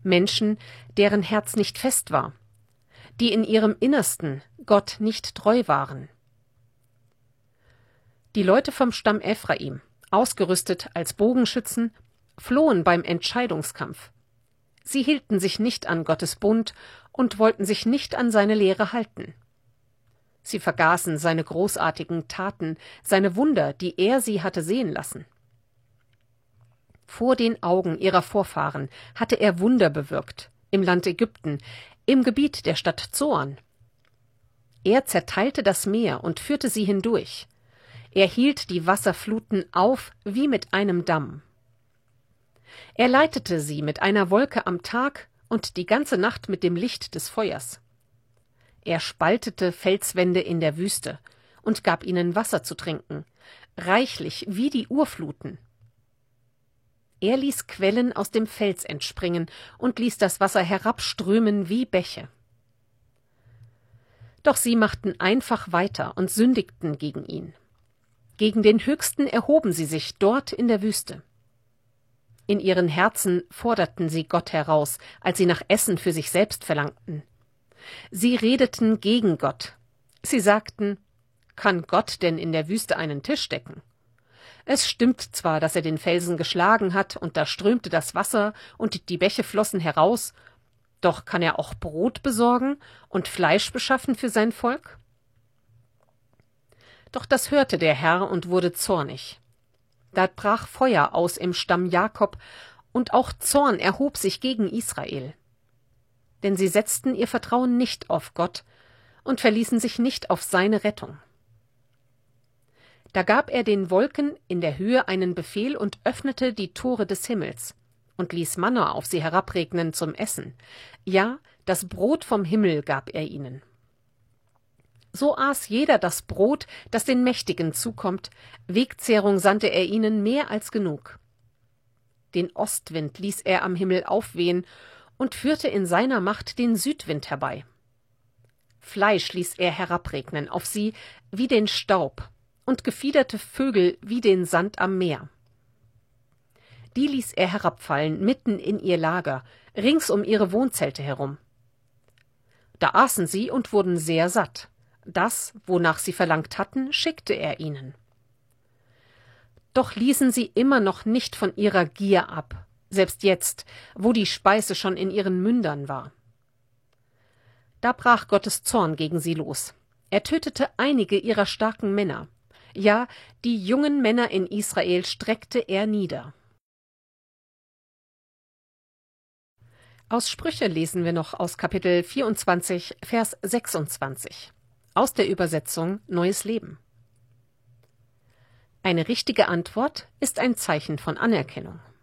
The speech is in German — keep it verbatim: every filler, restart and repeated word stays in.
Menschen, deren Herz nicht fest war, die in ihrem Innersten Gott nicht treu waren. Die Leute vom Stamm Ephraim, ausgerüstet als Bogenschützen, flohen beim Entscheidungskampf. Sie hielten sich nicht an Gottes Bund und wollten sich nicht an seine Lehre halten. Sie vergaßen seine großartigen Taten, seine Wunder, die er sie hatte sehen lassen. Vor den Augen ihrer Vorfahren hatte er Wunder bewirkt, im Land Ägypten, im Gebiet der Stadt Zoan. Er zerteilte das Meer und führte sie hindurch. Er hielt die Wasserfluten auf wie mit einem Damm. Er leitete sie mit einer Wolke am Tag und die ganze Nacht mit dem Licht des Feuers. Er spaltete Felswände in der Wüste und gab ihnen Wasser zu trinken, reichlich wie die Urfluten. Er ließ Quellen aus dem Fels entspringen und ließ das Wasser herabströmen wie Bäche. Doch sie machten einfach weiter und sündigten gegen ihn. Gegen den Höchsten erhoben sie sich dort in der Wüste. In ihren Herzen forderten sie Gott heraus, als sie nach Essen für sich selbst verlangten. Sie redeten gegen Gott. Sie sagten: Kann Gott denn in der Wüste einen Tisch decken? Es stimmt zwar, dass er den Felsen geschlagen hat, und da strömte das Wasser und die Bäche flossen heraus, doch kann er auch Brot besorgen und Fleisch beschaffen für sein Volk? Doch das hörte der Herr und wurde zornig. Da brach Feuer aus im Stamm Jakob, und auch Zorn erhob sich gegen Israel. Denn sie setzten ihr Vertrauen nicht auf Gott und verließen sich nicht auf seine Rettung. Da gab er den Wolken in der Höhe einen Befehl und öffnete die Tore des Himmels und ließ Manna auf sie herabregnen zum Essen. Ja, das Brot vom Himmel gab er ihnen. So aß jeder das Brot, das den Mächtigen zukommt. Wegzehrung sandte er ihnen mehr als genug. Den Ostwind ließ er am Himmel aufwehen und führte in seiner Macht den Südwind herbei. Fleisch ließ er herabregnen auf sie wie den Staub und gefiederte Vögel wie den Sand am Meer. Die ließ er herabfallen mitten in ihr Lager, rings um ihre Wohnzelte herum. Da aßen sie und wurden sehr satt. Das, wonach sie verlangt hatten, schickte er ihnen. Doch ließen sie immer noch nicht von ihrer Gier ab, selbst jetzt, wo die Speise schon in ihren Mündern war. Da brach Gottes Zorn gegen sie los. Er tötete einige ihrer starken Männer. Ja, die jungen Männer in Israel streckte er nieder. Aus Sprüche lesen wir noch aus Kapitel vierundzwanzig, Vers sechsundzwanzig. Aus der Übersetzung Neues Leben. Eine richtige Antwort ist ein Zeichen von Anerkennung.